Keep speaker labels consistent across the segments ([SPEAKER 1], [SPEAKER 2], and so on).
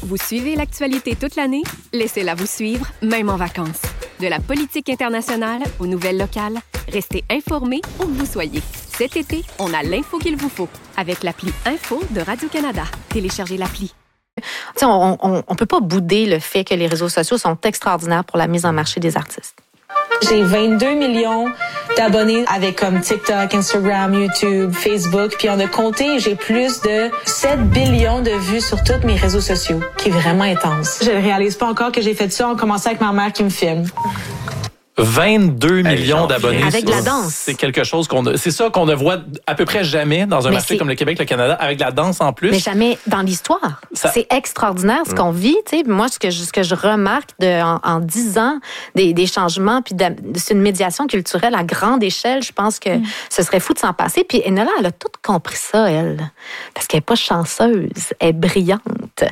[SPEAKER 1] Vous suivez l'actualité toute l'année? Laissez-la vous suivre, même en vacances. De la politique internationale aux nouvelles locales, restez informés où que vous soyez. Cet été, on a l'info qu'il vous faut avec l'appli Info de Radio-Canada. Téléchargez l'appli.
[SPEAKER 2] On peut pas bouder le fait que les réseaux sociaux sont extraordinaires pour la mise en marché des artistes.
[SPEAKER 3] J'ai 22 millions d'abonnés avec comme TikTok, Instagram, YouTube, Facebook. Puis on a compté, j'ai plus de 7 billions de vues sur tous mes réseaux sociaux, qui est vraiment intense. Je ne réalise pas encore que j'ai fait ça en commençant avec ma mère qui me filme.
[SPEAKER 4] 22 millions d'abonnés.
[SPEAKER 2] Avec la danse.
[SPEAKER 4] C'est quelque chose c'est ça qu'on ne voit à peu près jamais dans un marché comme le Québec, le Canada, avec la danse en plus.
[SPEAKER 2] Mais jamais dans l'histoire. C'est extraordinaire ce qu'on vit. Tu sais, moi, ce que je remarque en 10 ans, des changements, puis c'est une médiation culturelle à grande échelle. Je pense que ce serait fou de s'en passer. Puis Enola, elle a tout compris ça, elle. Parce qu'elle n'est pas chanceuse, elle est brillante.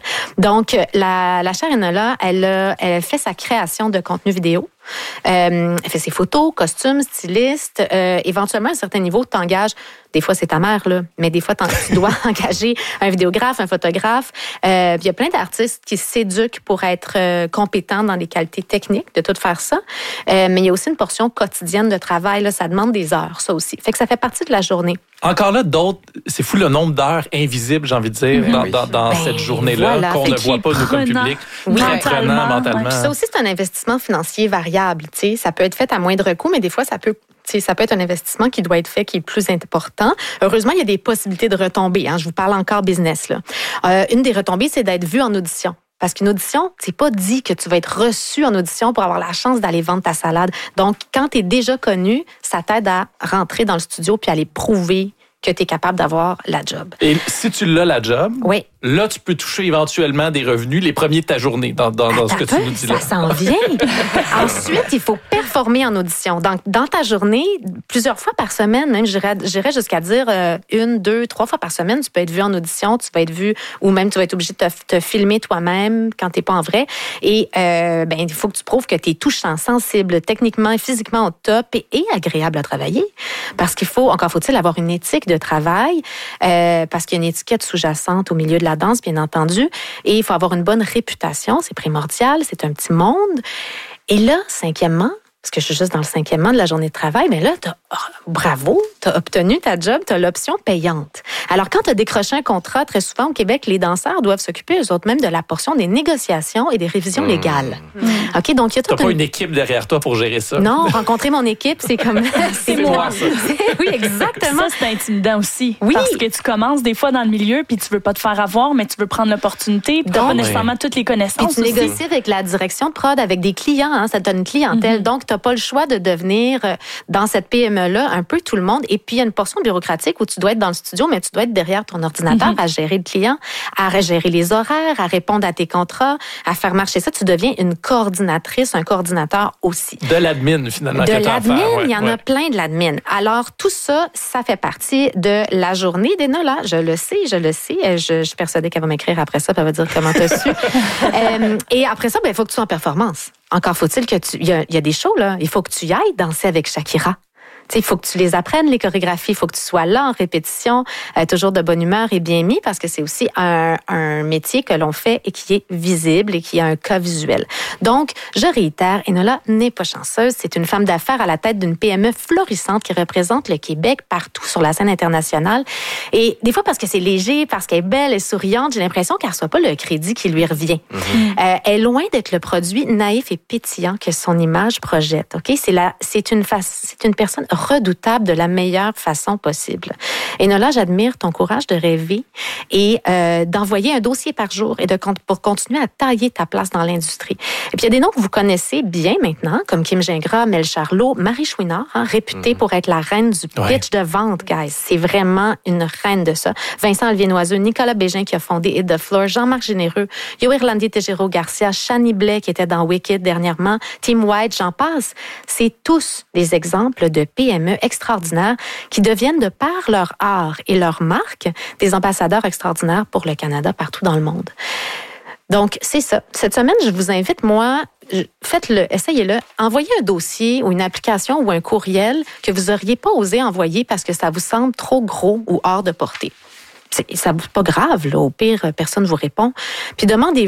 [SPEAKER 2] Donc, la chère Enola, elle fait sa création de contenu vidéo. Elle fait ses photos, costumes, styliste. Éventuellement, à un certain niveau, tu t'engages. Des fois, c'est ta mère, là, mais des fois, tu dois engager un vidéographe, un photographe. Il y a plein d'artistes qui s'éduquent pour être compétents dans les qualités techniques de tout faire ça. Mais il y a aussi une portion quotidienne de travail. Là, ça demande des heures, ça aussi. Fait que ça fait partie de la journée.
[SPEAKER 4] Encore là, d'autres, c'est fou le nombre d'heures invisibles, j'ai envie de dire, dans cette journée-là, voilà, qu'on ne voit pas, nous, comme public. Très prenant mentalement.
[SPEAKER 2] Puis ça aussi, c'est un investissement financier variable. T'sais. Ça peut être fait à moindre coût, mais des fois, ça peut être un investissement qui doit être fait, qui est plus important. Heureusement, il y a des possibilités de retombées. Je vous parle encore business. Là. Une des retombées, c'est d'être vu en audition. Parce qu'une audition, c'est pas dit que tu vas être reçu en audition pour avoir la chance d'aller vendre ta salade. Donc, quand tu es déjà connu, ça t'aide à rentrer dans le studio puis à aller prouver que tu es capable d'avoir la job.
[SPEAKER 4] Et si tu l'as, la job,
[SPEAKER 2] oui.
[SPEAKER 4] Là, tu peux toucher éventuellement des revenus, les premiers de ta journée, dans ce que tu nous dis là.
[SPEAKER 2] Ça s'en vient. Ensuite, il faut performer en audition. Donc, dans ta journée, plusieurs fois par semaine, même, j'irais jusqu'à dire 1, 2, 3 fois par semaine, tu peux être vu en audition, tu vas être vu, ou même tu vas être obligé de te filmer toi-même quand t'es pas en vrai. Et il faut que tu prouves que tes touches sont sensibles, techniquement et physiquement au top et agréable à travailler. Parce encore faut-il avoir une éthique de travail, parce qu'il y a une étiquette sous-jacente au milieu de la danse, bien entendu. Et il faut avoir une bonne réputation, c'est primordial, c'est un petit monde. Et là, 5e, parce que je suis juste dans le 5e de la journée de travail, mais là, bravo, tu as obtenu ta job, tu as l'option payante. Alors, quand tu as décroché un contrat, très souvent au Québec, les danseurs doivent s'occuper eux autres même de la portion des négociations et des révisions légales. OK, donc il y a
[SPEAKER 4] t'as pas une équipe derrière toi pour gérer ça.
[SPEAKER 2] Non, rencontrer mon équipe, c'est comme...
[SPEAKER 4] c'est moi, ça.
[SPEAKER 2] Oui, exactement.
[SPEAKER 5] Ça, c'est intimidant aussi.
[SPEAKER 2] Oui.
[SPEAKER 5] Parce que tu commences des fois dans le milieu, puis tu veux pas te faire avoir, mais tu veux prendre l'opportunité, puis tu n'as pas nécessairement toutes les connaissances.
[SPEAKER 2] Puis tu négocies avec la direction de prod, avec des clients, ça te donne une clientèle. Donc, tu n'as pas le choix de devenir, dans cette PME-là, un peu tout le monde. Et puis, il y a une portion bureaucratique où tu dois être dans le studio, mais tu dois être derrière ton ordinateur à gérer le client, à gérer les horaires, à répondre à tes contrats, à faire marcher ça. Tu deviens une coordinatrice, un coordinateur aussi.
[SPEAKER 4] De l'admin, finalement.
[SPEAKER 2] De l'admin, il y en a plein de l'admin. Alors, tout ça, ça fait partie de la journée d'Enola. Je le sais. Je suis persuadée qu'elle va m'écrire après ça, puis elle va dire comment tu as su. Et après ça, il faut que tu sois en performance. Encore faut-il que il y a des shows, là. Il faut que tu y ailles danser avec Shakira. Il faut que tu les apprennes, les chorégraphies. Il faut que tu sois là en répétition, toujours de bonne humeur et bien mis, parce que c'est aussi un métier que l'on fait et qui est visible et qui a un cas visuel. Donc, je réitère, Enola n'est pas chanceuse. C'est une femme d'affaires à la tête d'une PME florissante qui représente le Québec partout sur la scène internationale. Et des fois, parce que c'est léger, parce qu'elle est belle et souriante, j'ai l'impression qu'elle ne reçoit pas le crédit qui lui revient. Elle est loin d'être le produit naïf et pétillant que son image projette. Ok, c'est une personne redoutable de la meilleure façon possible. Enola, j'admire ton courage de rêver et d'envoyer un dossier par jour et pour continuer à tailler ta place dans l'industrie. Et puis, il y a des noms que vous connaissez bien maintenant, comme Kim Gingras, Mel Charlot, Marie Chouinard, réputée pour être la reine du pitch de vente, guys. C'est vraiment une reine de ça. Vincent Olivier-Noiseux, Nicolas Bégin qui a fondé Hit the Floor, Jean-Marc Généreux, Yo Irlandi Tejero Garcia, Shani Blais qui était dans Wicked dernièrement, Tim White, j'en passe. C'est tous des exemples de PME extraordinaires qui deviennent, de par leur art et leur marque, des ambassadeurs extraordinaires pour le Canada partout dans le monde. Donc, c'est ça. Cette semaine, je vous invite, faites-le, essayez-le. Envoyez un dossier ou une application ou un courriel que vous n'auriez pas osé envoyer parce que ça vous semble trop gros ou hors de portée. C'est pas grave, là. Au pire, personne ne vous répond. Puis demandez